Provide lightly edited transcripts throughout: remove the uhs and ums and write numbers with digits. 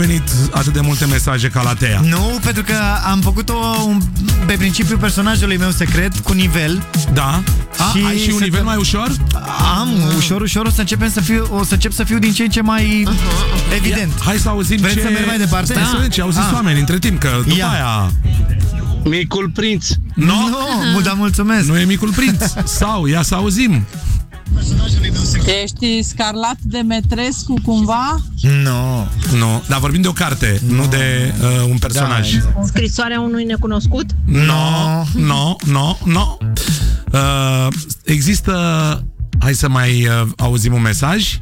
venit atât de multe mesaje ca la Teia. Nu, pentru că am făcut-o pe principiul personajului meu secret, cu nivel. Da? Ai și un nivel mai ușor? Am, ușor, o să încep să fiu din ce în ce mai evident. Hai să auzim. Vreți să merg mai departe? Stai să vedem ce auziți oameni între timp, că după aia... Micul Prinț. Nu, dar mulțumesc. Nu e Micul Prinț. Sau, ia să auzim. Ești Scarlat Demetrescu cumva? Nu, dar vorbim de o carte, nu de un personaj. Scrisoarea unui necunoscut? Nu. Există... Hai să mai auzim un mesaj.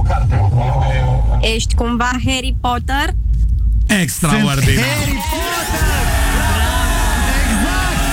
Ești cumva Harry Potter? Extraordinar. Harry Potter! Exact!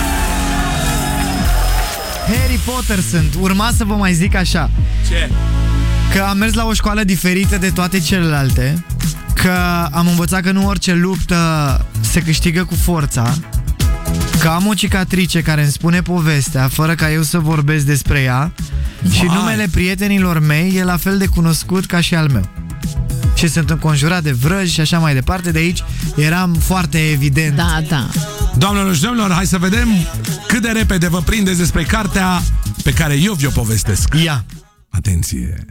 Harry Potter sunt. Urma să vă mai zic așa. Ce? Că am mers la o școală diferită de toate celelalte, că am învățat că nu orice luptă se câștigă cu forța, că am o cicatrice care îmi spune povestea fără ca eu să vorbesc despre ea. Și numele prietenilor mei e la fel de cunoscut ca și al meu. Și sunt înconjurat de vrăji și așa mai departe. De aici eram foarte evident. Da. Doamnelor și domnilor, hai să vedem cât de repede vă prindeți despre cartea pe care eu vi-o povestesc. Ia! Atenție!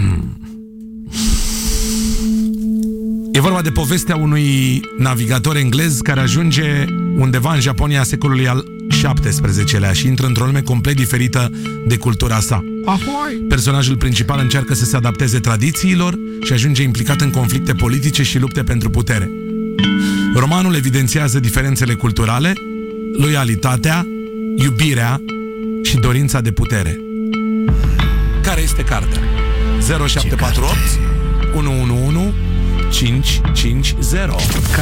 E vorba de povestea unui navigator englez care ajunge undeva în Japonia secolului al XVII-lea și intră într-o lume complet diferită de cultura sa. Personajul principal încearcă să se adapteze tradițiilor și ajunge implicat în conflicte politice și lupte pentru putere. Romanul evidențiază diferențele culturale, loialitatea, iubirea și dorința de putere. Care este cartea? 0748 111 550.